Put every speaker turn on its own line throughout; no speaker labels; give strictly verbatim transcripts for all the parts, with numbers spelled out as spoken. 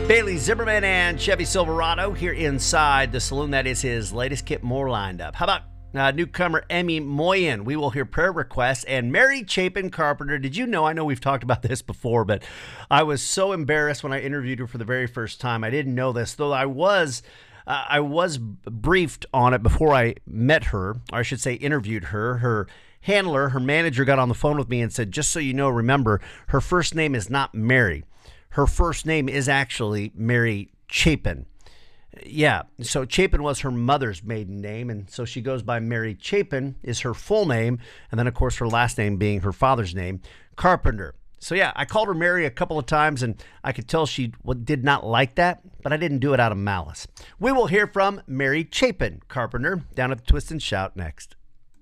Bailey Zimmerman and Chevy Silverado here inside the saloon. That is his latest. Kip Moore lined up. How about uh, newcomer Emmy Moyen? We will hear prayer requests. And Mary Chapin Carpenter. Did you know, I know we've talked about this before, but I was so embarrassed when I interviewed her for the very first time. I didn't know this, though I was uh, I was briefed on it before I met her, or I should say interviewed her. Her handler, her manager got on the phone with me and said, just so you know, remember, her first name is not Mary. Her first name is actually Mary Chapin. Yeah, so Chapin was her mother's maiden name, and so she goes by Mary Chapin is her full name, and then, of course, her last name being her father's name, Carpenter. So, yeah, I called her Mary a couple of times, and I could tell she did not like that, but I didn't do it out of malice. We will hear from Mary Chapin Carpenter down at the Twist and Shout next.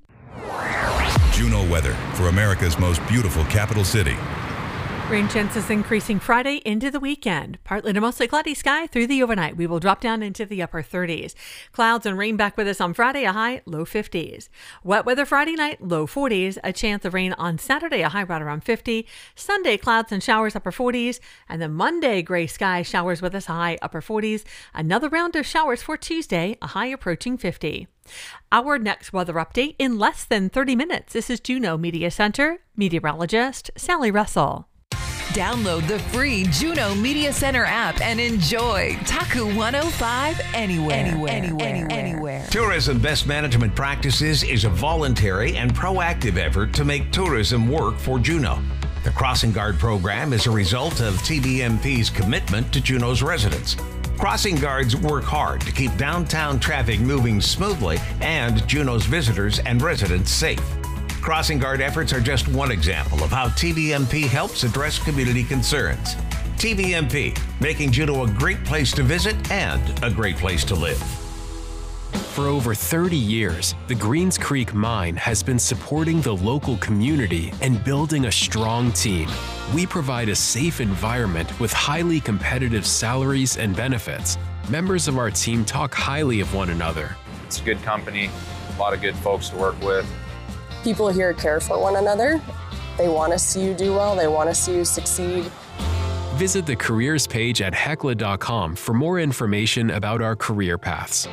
Juneau weather for America's most beautiful capital city.
Rain chances increasing Friday into the weekend. Partly to mostly cloudy sky through the overnight. We will drop down into the upper thirties. Clouds and rain back with us on Friday, a high low fifties. Wet weather Friday night, low forties. A chance of rain on Saturday, a high right around fifty. Sunday, clouds and showers, upper forties. And then Monday, gray sky, showers with us, high upper forties. Another round of showers for Tuesday, a high approaching fifty. Our next weather update in less than thirty minutes. This is Juneau Media Center meteorologist Sally Russell.
Download the free Juneau Media Center app and enjoy Taku one oh five anywhere, anywhere, anywhere, anywhere. anywhere.
Tourism Best Management Practices is a voluntary and proactive effort to make tourism work for Juneau. The Crossing Guard program is a result of T V M P's commitment to Juneau's residents. Crossing Guards work hard to keep downtown traffic moving smoothly and Juneau's visitors and residents safe. Crossing Guard efforts are just one example of how T V M P helps address community concerns. T V M P, making Juneau a great place to visit and a great place to live.
For over thirty years, the Greens Creek Mine has been supporting the local community and building a strong team. We provide a safe environment with highly competitive salaries and benefits. Members of our team talk highly of one another.
It's a good company, a lot of good folks to work with.
People here care for one another. They want to see you do well. They want to see you succeed.
Visit the careers page at hecla dot com for more information about our career paths.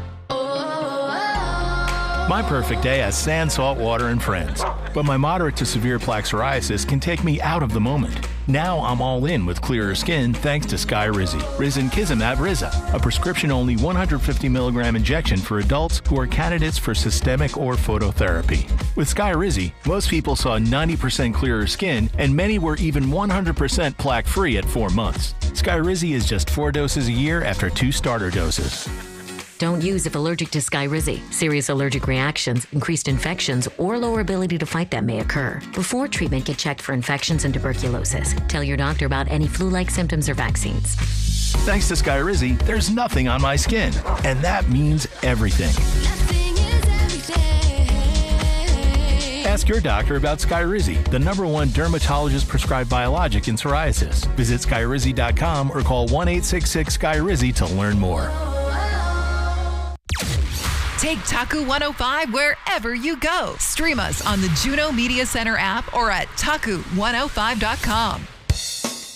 My perfect day has sand, salt water, and friends. But my moderate to severe plaque psoriasis can take me out of the moment. Now I'm all in with clearer skin thanks to Skyrizi. Risankizumab Riza, a prescription-only one hundred fifty milligram injection for adults who are candidates for systemic or phototherapy. With Skyrizi, most people saw ninety percent clearer skin, and many were even one hundred percent plaque-free at four months. Skyrizi is just four doses a year after two starter doses.
Don't use if allergic to Skyrizi. Serious allergic reactions, increased infections, or lower ability to fight them may occur. Before treatment, get checked for infections and tuberculosis. Tell your doctor about any flu-like symptoms or vaccines.
Thanks to Skyrizi, there's nothing on my skin. And that means everything. Ask your doctor about Skyrizi, the number one dermatologist-prescribed biologic in psoriasis. Visit skyrizi dot com or call one eight six six Skyrizi to learn more.
Take Taku one oh five wherever you go. Stream us on the Juneau Media Center app or at taku one oh five dot com.